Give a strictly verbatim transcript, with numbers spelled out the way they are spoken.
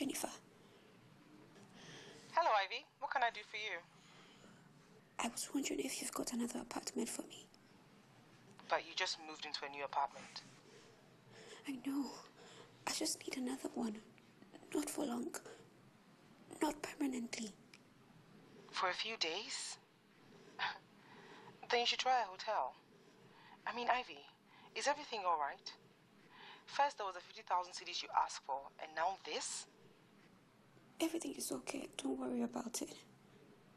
Jennifer. Hello, Ivy. What can I do for you? I was wondering if you've got another apartment for me. But you just moved into a new apartment. I know. I just need another one. Not for long. Not permanently. For a few days? Then you should try a hotel. I mean, Ivy, is everything all right? First there was a fifty thousand cedis you asked for, and now this? Everything is okay. Don't worry about it.